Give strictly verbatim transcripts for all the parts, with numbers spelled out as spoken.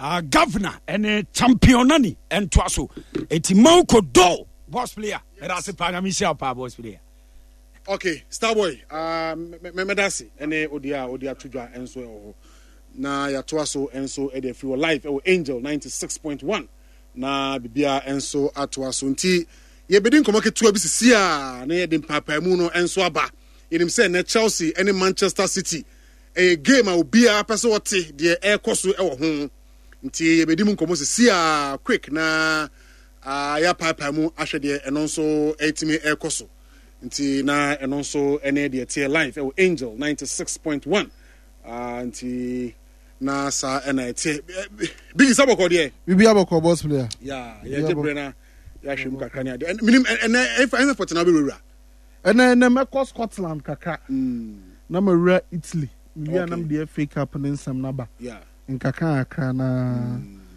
uh, governor and championani and twaso eti Mauko do boss player that's a panamisha pa boss player. Okay, Starboy, uh, Medasi, ene odia odia tudwa enso na ya twaso enso ede free life e Angel ninety-six point one na bibia enso atwaso nti ye bedin komoke tu abisisi a na ye dem papa mu no enso aba yenim say na Chelsea ene Manchester City a game a obia pese wote de e koso e wo ho nti ye bedin mu komo sisi a quick na uh, ya papa mu ahwede eno nso etimi e koso nti na eno nso ene de tie live e Angel ninety-six point one uh, nti na sa ena etie big saboko de bibi aboko boss player yeah yeah jebrena ya hwem kakra ne ade minim ena if I for na be wura ena ena me ko Scotland kakra na me wura Italy mi ya nam de fake up ne nsam na ba yeah nkaka akra na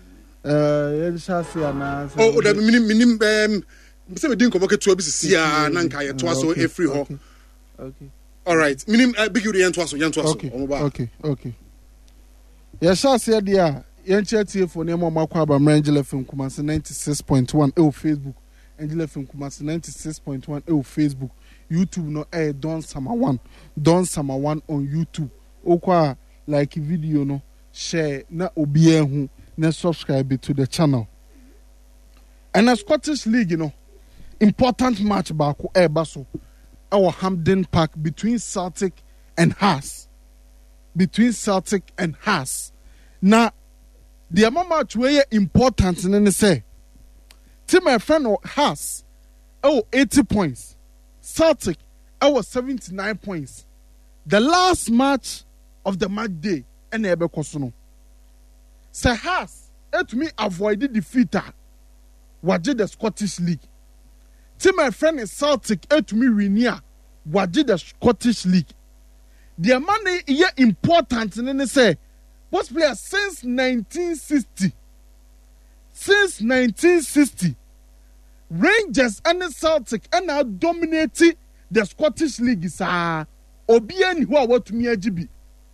eh ya shasi ana oh da minim minim em se me din ko moke to bi sisi a na nka ye to aso e free ho okay all right minim big you yan to aso yan to aso omo ba okay okay ya shasi dia yan chetie for ne mo makwa aba Angela F M Kumasi ninety-six point one e o Facebook Angela F M Kumasi ninety-six point one e o Facebook YouTube no eh Don Summer one Don Summer one on YouTube okwa like video no share na obi ehu na subscribe to the channel and a Scottish League you know important match back e baso our Hampden Park between Celtic and Hearts between Celtic and Hearts na the match where important in say team my friend Hearts oh eighty points Celtic oh seventy-nine points the last match of the match day and ebe kosono say Hearts it me avoid the defeater waje the Scottish League team my friend is Celtic it me winia waje the Scottish League the money is important in say boss player since nineteen sixty since nineteen sixty Rangers and Celtic and now dominating the Scottish League sa obian who are what me agibi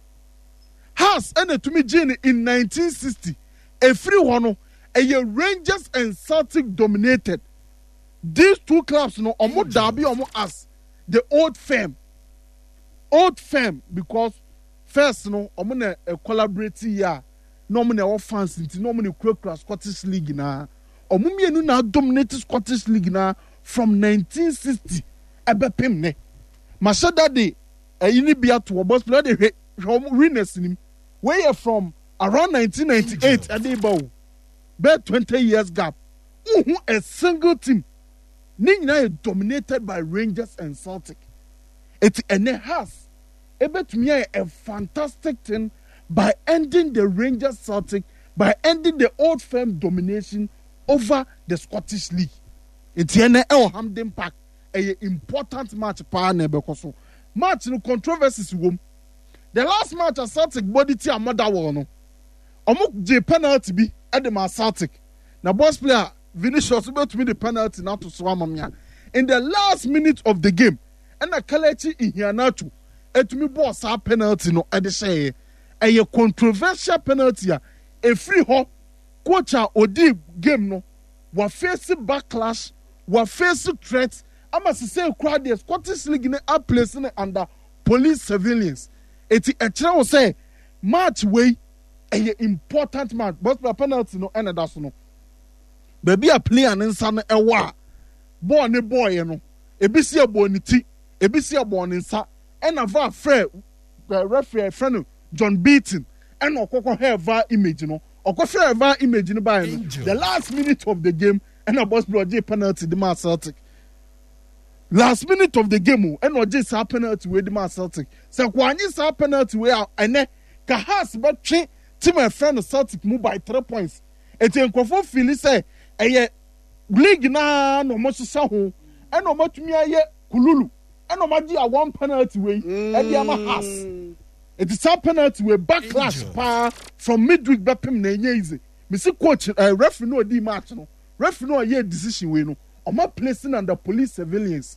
Hearts and to me Jane in nineteen sixty every one a Rangers and Celtic dominated these two clubs no omo derby omo as the old firm old firm because first no omo na collaborate here no omo na our fans nti no omo na kura Scottish League na omo mienu na dominate Scottish League na from nineteen sixty ebepem ne mashada de ayini bia to boss player de winners nim where from around nineteen ninety-eight adeba be twenty years gap uhu a single team ni nyina dominated by Rangers and Celtic it ene has ebetumi a fantastic thing by ending the Rangers Celtic by ending the old firm domination over the Scottish League it ene el Hampden Park a important match pa na bekoso match no controversies wom the last match at Celtic body ti amada wo no omo je penalty bi e de ma Celtic na boss player Vinicius bet me the penalty now to Swamamia in the last minute of the game and a Kalechi Ihianatu etumi boss a penalty no e de say a controversial penalty a e free ho coach a odi game no wa face backlash wa face threats ama se say crowd the Scottish League are placing under police surveillance eti e kire wo say match wey a important match but penalty no and that so no baby a player nsa no ewa ball ne boy no ebisi abo ni ti ebisi abo ni nsa and ava frɛ referee friend John Beaton and okoko have va image no okofre va image no by no the last minute of the game and a boss bro J penalty the man Celtic last minute of the game and o J sa penalty we the man Celtic say kwanyi sa penalty we ene ka has but twe team my friend Celtic move by three points et enkofo feel say eye league na no mo sesa ho and no matumi aye kululu and no magi a one penalty we e dia ma has it is a penalty we backlash pa from midweek bepem na enye easy me see coach uh, referee no di match no referee no ye decision we no o ma placing under police surveillance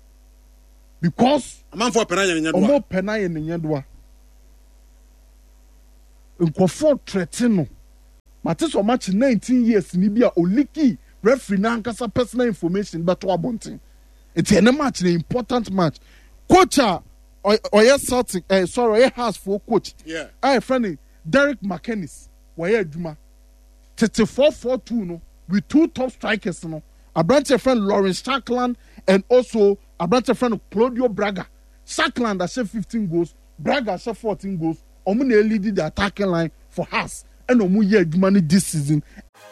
because man for penalty nya do o mo penalty nya do a nkofo threaten no mate so match nineteen years ni bi a oliki referee na ankasa personal information beto abonten enti ene match na important match coach a oye Celtic eh sorry oye Hearts for coach yeah I friend Derek McInnes where adwuma tete four four two no with two top strikers no Abrante friend Lawrence Shackland and also Abrante friend Claudio Braga. Shackland has fifteen goals, Braga has fourteen goals. Omu na lead the attacking line for Hearts and omu ye adwuma this season.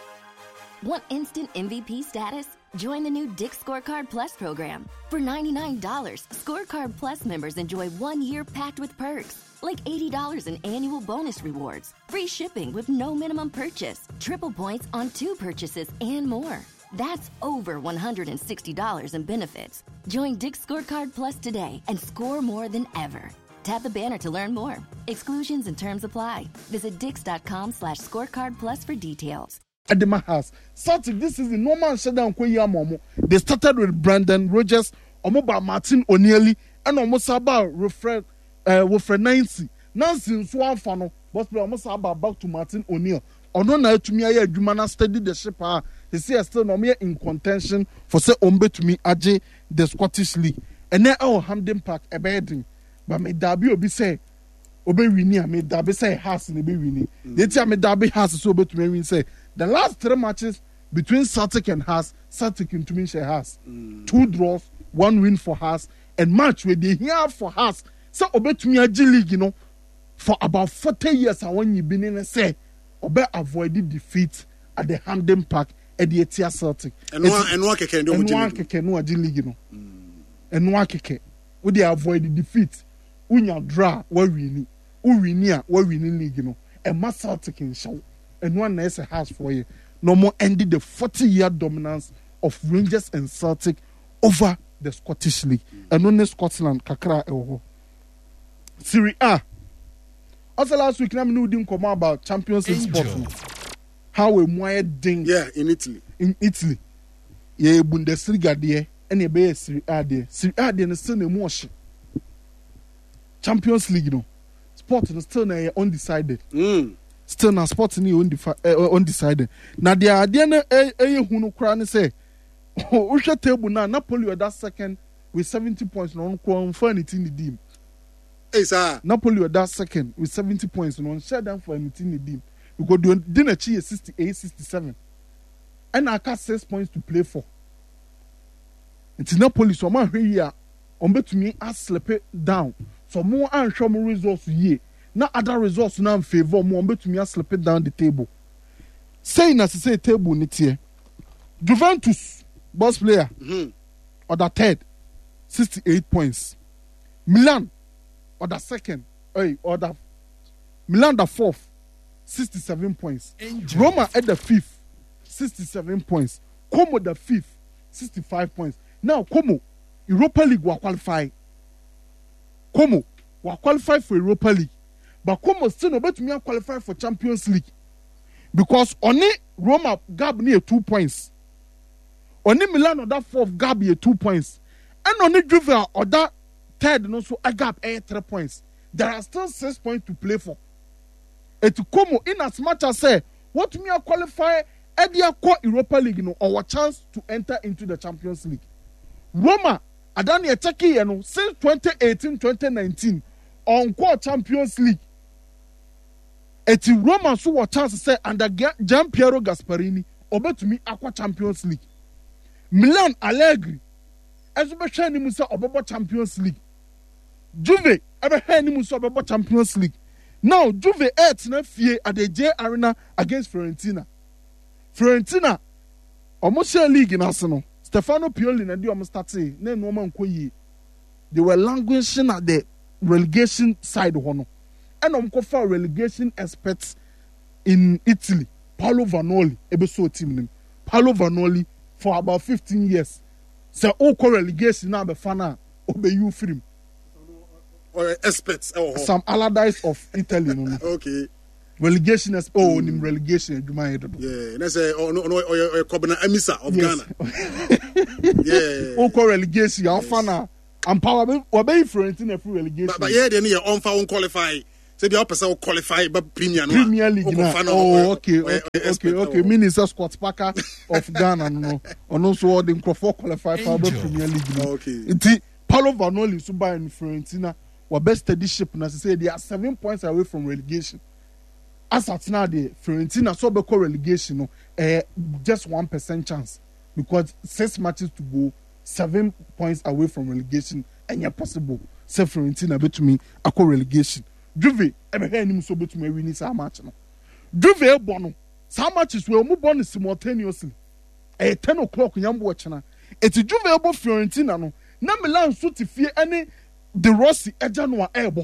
Want instant M V P status? Join the new Dick Scorecard Plus program. For ninety-nine dollars, Scorecard Plus members enjoy one year packed with perks, like eighty dollars in annual bonus rewards, free shipping with no minimum purchase, triple points on two purchases, and more. That's over one hundred sixty dollars in benefits. Join Dick Scorecard Plus today and score more than ever. Tap the banner to learn more. Exclusions and terms apply. Visit dix.com slash scorecard plus for details. Edema has Celtic this is the normal shutdown kwe ya momo. They started with Brandon Rogers, Omoba Martin O'Neilly, and almost about Wilfred uh Wilfred Nancy. Nancy Swan Fano, but almost about back to Martin O'Neill. Ono na etumi aye adwuma na steady the ship ah. He say still no me in contention for say ombe to me aje the Scottish League. And now our Hampden Park e be but me dabi obi say obe wini me dabi say Hearts ne be wini. They tell me dabi Hearts so obe to me win say the last three matches between Celtic and Hearts, Celtic into me share Hearts. Mm. Two draws, one win for Hearts, and match where they here for Hearts. So obe to me aje league, you know, for about forty years and when you been in and say obe avoided defeat at the Hampden Park at the Etia Celtic. And one and one keke and one keke no aje league, you know. And one keke would they avoid the defeat? Unya draw what we need. Uwinia what we need league, you know. And my Celtic in show. And one nice house for you. No more ended the forty-year dominance of Rangers and Celtic over the Scottish League. Mm. And only Scotland, Kakra, Eho. Serie A. Also last week, I didn't come about Champions League sport. How we more ding. Yeah, in Italy. In Italy. Yeah, Bundesliga there. And a Serie A there. Serie A there is still a motion. Champions League, you know. Sport is still undecided. Mm. Still na sport ni undefi- uh, undecided. Na the idea na eh eh hunu kra ni say o hwe table na Napoli or that second with seventy points no kro for anything the dim. Eh sir. Napoli or that second with seventy points no share them for anything the dim. Because they didn't achieve sixty-eight sixty-seven. And I got six points to play for. It's Napoli so man hwe here on bet me as slip it down. So more and show more results here. Now other results now in favor more bet me slip it down the table. Saying as say table nitie. Juventus boss player mm-hmm. or the third sixty-eight points. Milan or the second hey, or the Milan the fourth sixty-seven points. Angel. Roma at the fifth sixty-seven points. Como the fifth sixty-five points. Now Como Europa League will qualify. Como will qualify for Europa League. But Como still no bet me qualify for Champions League. Because only Roma gap near two points. Only Milan or that fourth gap near two points. And only Juve or that third no so a gap a three points. There are still six points to play for. Et Como in as much as say what me qualify at the Europa League no or a chance to enter into the Champions League. Roma adani etaki you know since twenty eighteen twenty nineteen on quad Champions League. Eti Roma so what chance say under Gian Piero Gasparini obe to me aqua Champions League. Milan Allegri ezo be hwe ni mu say obebo Champions League. Juve ebe hwe ni mu say obebo Champions League. Now Juve eight na fie at the J Arena against Fiorentina. Fiorentina almost share league in Arsenal. Stefano Pioli na di omo starting na no man nkoyi. They were languishing at the relegation side hono. And I'm going for relegation experts in Italy. Paolo Vanoli, ebe so team name. Paolo Vanoli for about fifteen years. So all relegation now be fana obe you film. Or experts. Oh, Some Allardyce of Italy. No, no. Okay. Relegation as oh mm. nim relegation. Yeah, that's a oh no no or Kobana Emisa of yes. Ghana. Yeah. All relegation. Yes. Fana. And power obe Fiorentina free relegation. But, but yeah, then you on for qualify. Say the person qualify but Premier Premier League. Oh, okay, okay, okay, okay. Minister Scott Parker of Ghana, no, and also the Crawford qualify for Premier League. Okay. It Paulo Vanoli Suba and Fiorentina were best steady ship. And as I say, they are seven points away from relegation. As at now, the Fiorentina so be relegation, no, uh, just one percent chance because six matches to go, seven points away from relegation, and you're possible. Say Fiorentina bet to me, I call relegation. Juve, ever hear him so bet to me winning some match no. Juve bono, some matches will move on simultaneously. At ten o'clock, young watching. It's a Juve abo Fiorentina no. Na Milan so to fear any De Rossi Ejanwa ebo.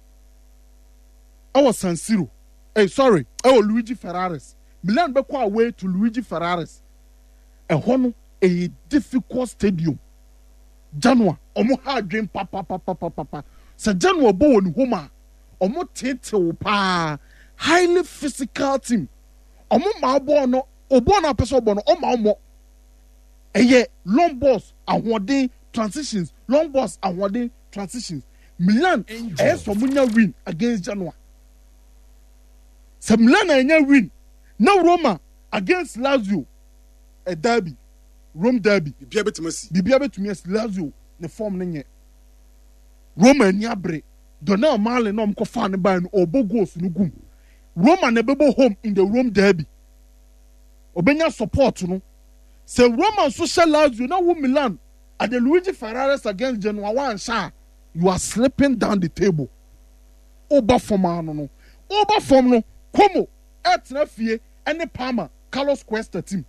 Our San Siro. Hey, sorry, our Luigi Ferraris. Milan be kwa away to Luigi Ferraris. A hono a difficult stadium. Janwa, omo hard dream papa papa papa papa. Sa Janwa bo ni homa. Omo tete pa. Highly physical team. Omo ma bo no, obo na person bo no, omo omo. Eye long balls ahode transitions, long balls ahode transitions. Milan eh so munya win against Janwa. Sa Milan enya win. Now Roma against Lazio, a derby, Rome derby. Bibia betumasi. Bibia betumasi Lazio ne form nenye. Roma nyabre. Dona male no mko fa ne ban obo goals no gum. Roma ne bebo home in the Rome derby. Obenya support no. Se Roma social Lazio na wo Milan at the Luigi Ferraris against Genoa one sha. You are slipping down the table. Oba form no no. Oba form no. Como etna fie ene Palmer Carlos Cuesta team.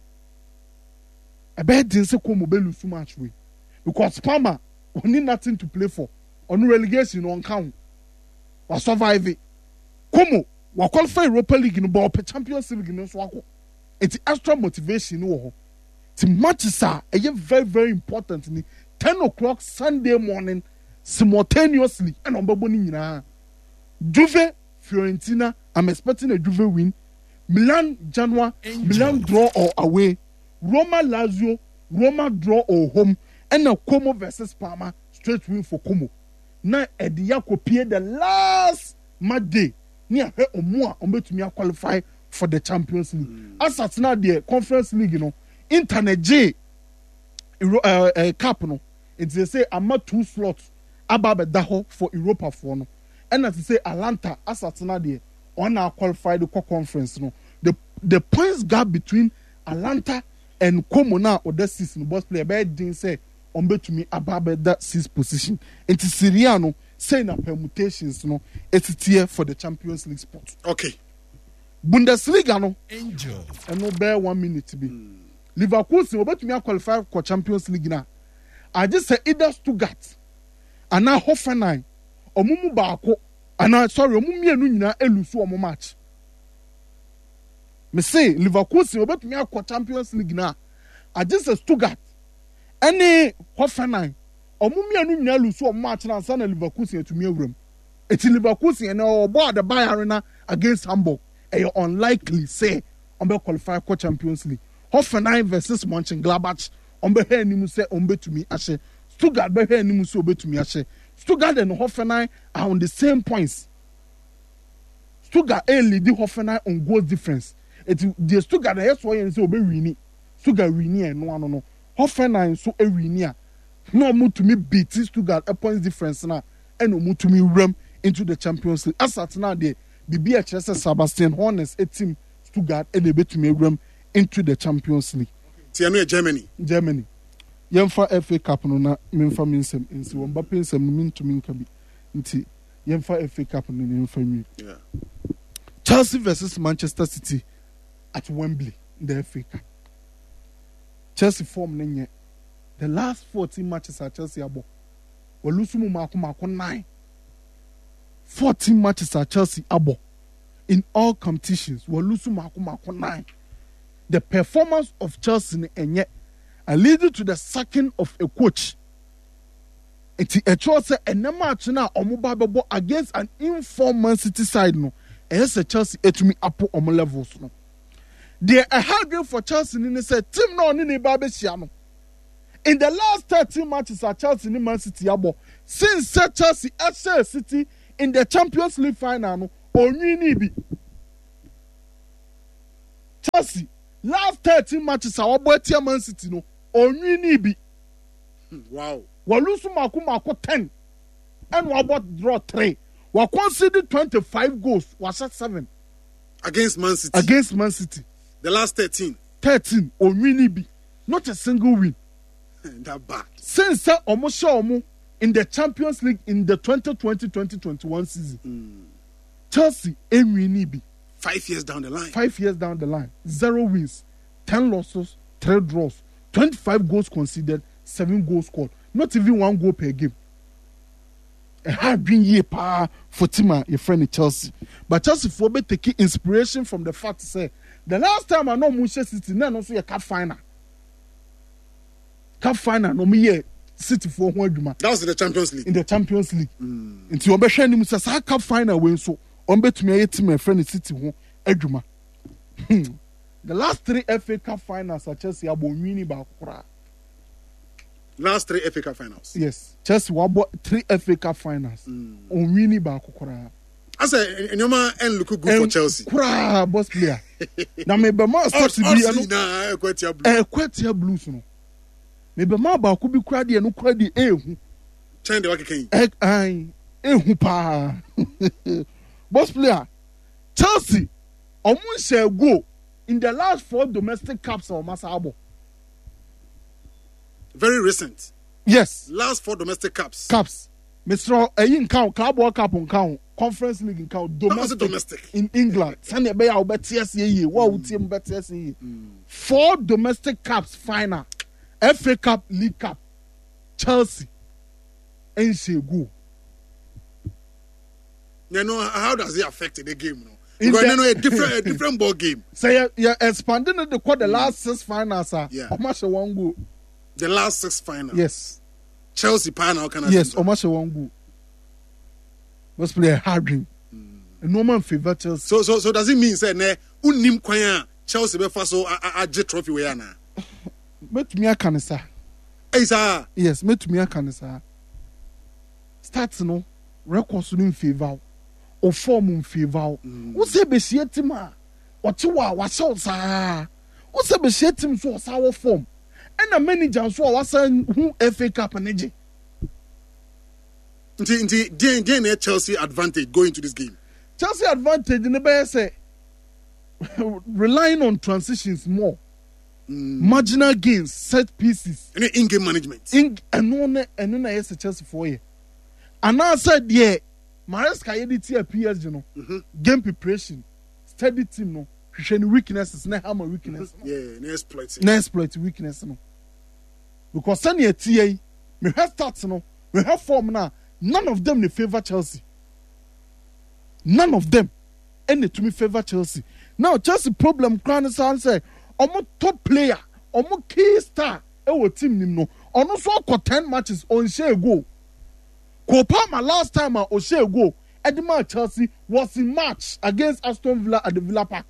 I bet didn't say Como be lose match way because Palmer only nothing to play for. On relegation on count. Was survive it. Como wa qualify Europa League no ball Champions League no so wako. It's extra motivation no. The matches are very very important ni ten o'clock Sunday morning simultaneously and on babo ni nyina. Juve Fiorentina, I'm expecting a Juve win. Milan Genoa, Milan draw or away. Roma Lazio, Roma draw or home. And now Como versus Parma, straight win for Como. Now Edia copy the last match day. Near her or more on bet me qualify for the Champions League. Mm. As at now the Conference League, you know, Internet J uh, uh, Cup no. It's they say I'm not two slots above the daho for Europa for no. And as I say, Atlanta, as at now, they on our qualified the conference. No, the the points gap between Atlanta and Como now or that season, boss player, but didn't say on bet to me about that sixth position. And to Siriano saying a permutations, no, it's a tier for the Champions League spot. Okay, Bundesliga, no, Angel, and no bear one minute to be. Mm. Liverpool, so bet to me qualify for Champions League now. I just say either Stuttgart and now Hoffenheim. Omumu baako ana sorry omumu mienu nyina elusu omo match me say Liverpool si obetumi akọ Champions League na agese Stuttgart any Hoffenheim omumu mienu nyina elusu omo match na sana Liverpool si etumi awuram eti Liverpool si na obo the Bayern na against Hamburg e unlikely say on be qualify for Champions League. Hoffenheim versus Mönchengladbach on be he animu say on betumi ahye Stuttgart be he animu say obetumi ahye. Stuttgart and Hoffenheim are on the same points. Stuttgart a lead Hoffenheim on goal difference. It the Stuttgart is why you say obe winning. Stuttgart winning no no no. Hoffenheim so a winning. No more to me beat Stuttgart a points difference now. And no more to me ram into the Champions League. As at now there, B B H S Sebastian Hornets a team Stuttgart and a bit to me ram into the Champions League. Tiano Germany. Germany. Yemfa F A Cup no na memfa minsem nsi won ba pensem no mintumi nka bi nti yemfa F A Cup no yemfa mi. Yeah. Chelsea versus Manchester City at Wembley in the F A Cup. Chelsea form nenye. The last fourteen matches at Chelsea abo. We lose mu mako mako nine. fourteen matches at Chelsea abo. In all competitions, we lose mu mako mako nine. The performance of Chelsea nenye and leading to the sacking of a coach. It's a choice and a match now on against an informed Man City side. No, and yes, Chelsea it to me up on levels. No, they are hard game for Chelsea in the set team no in the Babesiano. In the last thirteen matches at Chelsea in Man City, abo since Chelsea at City in the Champions League final no onwi ni bi. Chelsea last thirteen matches a wɔbɔ atia Man City no onwi ni bi. Wow. Wɔlusu mako mako ten and wɔbɔ draw three. We conceded twenty-five goals. Was at seven against Man City. Against Man City. The last thirteen. Thirteen. Only be not a single win. That bad. Since that almost show in the Champions League in the twenty twenty twenty twenty-one season, mm. Chelsea ain't be five years down the line. Five years down the line, zero wins, ten losses, three draws, twenty-five goals conceded, seven goals scored. Not even one goal per game. A hard been year pa for Tima, your friend in Chelsea. But Chelsea for be taking inspiration from the fact to say the last time I know Manchester City, no, also a cup final. Cup final, no me City for one juma. That was in the Champions League. In the Champions League. Mm. Into your best friend, says I cup final win so on bet me a team, my friend in City one ejuma. The last three F A Cup finals at Chelsea are winning by Kura. Last three F A Cup finals. Yes, Chelsea won three F A Cup finals. Mm. On winning by Kura. I say, and your man and look good for Chelsea. Kura boss player. Now maybe more start to be a Quetia Blues. A Quetia Blues no. Maybe more about could be cruddy and no cruddy. Eh, Change the working. Eh, I eh pa. Boss player. Chelsea almost shall go in the last four domestic cups of Masabo. Very recent. Yes. Last four domestic cups. Cups. Mister Ayin count, Club World Cup on count, Conference League in count, domestic, domestic. in England. Send a bay out better S E. What would team better S E? Four domestic cups final. F A Cup, League Cup, Chelsea, and she go. You know, how does it affect the game? No? Because the, you know, a different, a different ball game. So you're, you're expanding the quad the last six finals, sir. Yeah. Omasha one go. The last six finals. Yes. Chelsea final can I yes, Omasha one go. Must play a hard dream. Mm. A normal favor Chelsea. So so so does it mean say ne unim kwanya Chelsea be fa so a jet trophy we na? Metumi aka ne sa. Eh sir. Yes, metumi aka ne sa. Start no records no in favor. O form in favor. Wo say be sie team a o te wa wa show sa. Wo say be sie team so sa wo form. And a manager so was who F A Cup and Nti nti dey dey Chelsea advantage going to this game. Chelsea advantage in the best say relying on transitions more. Mm. Marginal gains, set pieces. And in-game management. In and no and no yes Chelsea for you. And I said yeah, Maresca edit here P S G no. Mm-hmm. Game preparation, steady team no. Any weaknesses, na hammer weakness. Yeah, na exploit. Na exploit weakness no. Because send T A, me have stats no, me have form now. None of them they favor Chelsea. None of them, any to me favor Chelsea. Now Chelsea problem crown is say, omo top player, omo key star, ewo team nim no. Ono so got ten matches on share go. Kopama last time on share go. Edema Chelsea was in match against Aston Villa at the Villa Park.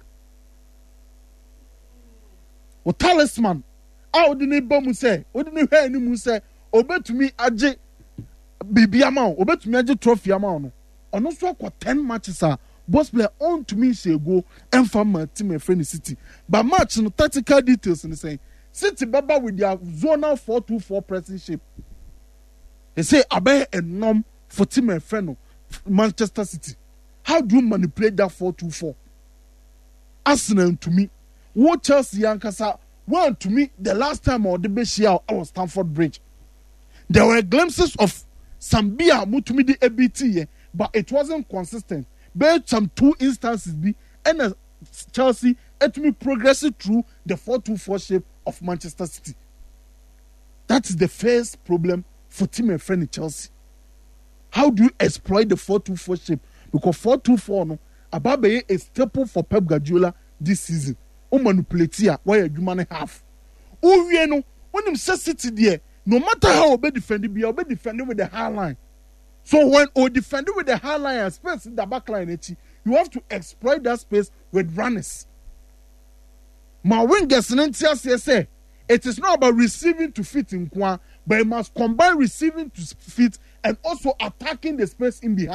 O talisman a odi ne ba mu se odi ne hwe ani mu se obetumi age bibia ma obetumi age trophy ama no ono so akọ ten matches a boss player on to me say go emfa ma team e friend City but match no tactical details ni say City baba with their zonal four two four pressing shape they say abe enom for team e friend Manchester City. How do you manipulate that four two four? Arsenal to me what Chelsea Yankasa well to me the last time or the best year I was Stamford Bridge. There were glimpses of some beer mutumi the A B T, but it wasn't consistent. But some two instances be and uh, Chelsea et me progressing through the four two four shape of Manchester City. That is the first problem for team and friend in Chelsea. How do you exploit the four two four shape? Because four two four no Ababe is staple for Pep Guardiola this season. O manipulate here why you man half. O we no when him say City there, no matter how we defend be be defending with the high line. So when o defend with the high line and space in the back line, you have to exploit that space with runners. My wingers and say it is not about receiving to fit in Kwa, but it must combine receiving to fit and also attacking the space in behind.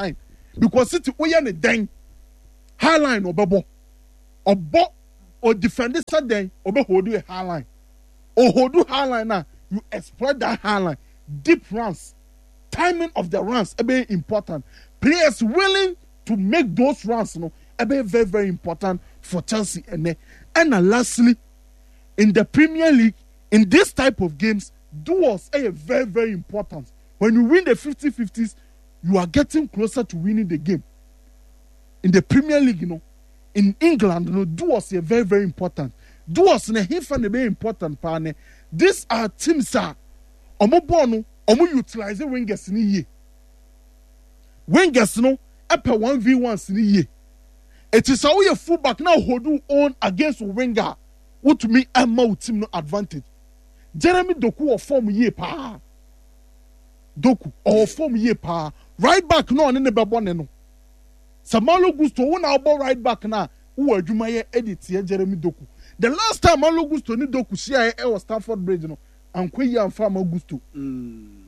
because City oye ne den high line obebo obo or defend this then obe hold you a high line or hold you high line now you exploit that high line deep runs timing of the runs a very important players willing to make those runs you know a very very very important for Chelsea and then and uh, lastly in the Premier League in this type of games duels are very very important. When you win the fifty-fifties you are getting closer to winning the game. In the Premier League, you know, in England, you know, duels are very, very important. Duels in a half and very important partner. These are teams that omo bono, omo utilize wingers in a year. Wingers, you know, upper one v one in a year. It is how your fullback now hold you on against winger. What to me, I'm out team no advantage. Jeremy Doku or form year pa. Doku or form year pa. Right back no in the babone no. Samalo Gusto who now ball right back now. Who are Jumaye edit here Jeremy Doku. The last time Malo Gusto ni Doku see I was Stamford Bridge no. And Kwe and Farmer Gusto. Mm.